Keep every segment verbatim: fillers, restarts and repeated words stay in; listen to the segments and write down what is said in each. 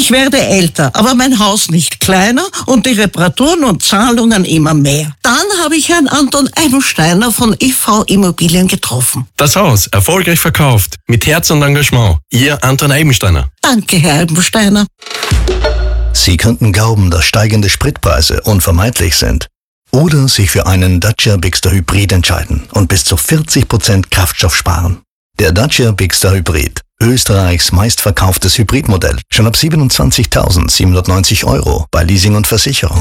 Ich werde älter, aber mein Haus nicht kleiner und die Reparaturen und Zahlungen immer mehr. Dann habe ich Herrn Anton Eibensteiner von I V Immobilien getroffen. Das Haus erfolgreich verkauft, mit Herz und Engagement. Ihr Anton Eibensteiner. Danke, Herr Eibensteiner. Sie könnten glauben, dass steigende Spritpreise unvermeidlich sind. Oder sich für einen Dacia Bigster Hybrid entscheiden und bis zu vierzig Prozent Kraftstoff sparen. Der Dacia Bigster Hybrid, Österreichs meistverkauftes Hybridmodell, schon ab siebenundzwanzigtausendsiebenhundertneunzig Euro bei Leasing und Versicherung.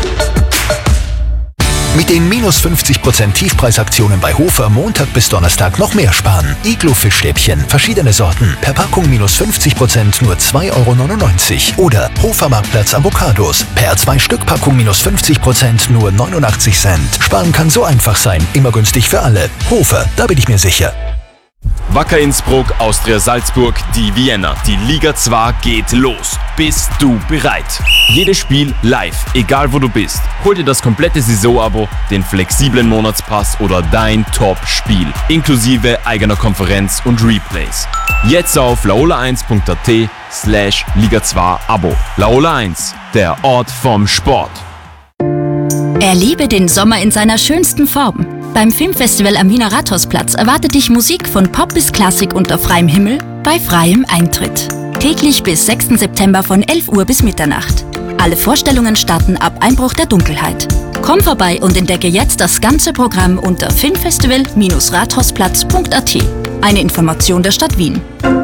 Mit den minus fünfzig Prozent Tiefpreisaktionen bei Hofer Montag bis Donnerstag noch mehr sparen. Iglo-Fischstäbchen, verschiedene Sorten, per Packung minus fünfzig Prozent nur zwei Euro neunundneunzig. Oder Hofer Marktplatz Avocados, per zwei Stück Packung minus fünfzig Prozent nur neunundachtzig Cent. Sparen kann so einfach sein, immer günstig für alle. Hofer, da bin ich mir sicher. Wacker Innsbruck, Austria Salzburg, die Vienna. Die Liga zwei geht los. Bist du bereit? Jedes Spiel live, egal wo du bist. Hol dir das komplette Saisonabo, den flexiblen Monatspass oder dein Top-Spiel. Inklusive eigener Konferenz und Replays. Jetzt auf laola eins punkt at slash Liga zwei Abo. Laola eins, der Ort vom Sport. Erlebe den Sommer in seiner schönsten Form. Beim Filmfestival am Wiener Rathausplatz erwartet dich Musik von Pop bis Klassik unter freiem Himmel bei freiem Eintritt. Täglich bis sechsten September von elf Uhr bis Mitternacht. Alle Vorstellungen starten ab Einbruch der Dunkelheit. Komm vorbei und entdecke jetzt das ganze Programm unter filmfestival Bindestrich rathausplatz punkt at. Eine Information der Stadt Wien.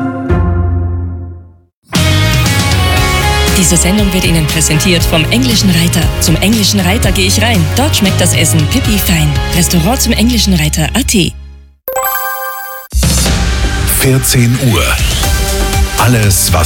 Diese Sendung wird Ihnen präsentiert vom Englischen Reiter. Zum Englischen Reiter gehe ich rein. Dort schmeckt das Essen pipi fein. Restaurant zum Englischen Reiter punkt at. vierzehn Uhr. Alles, was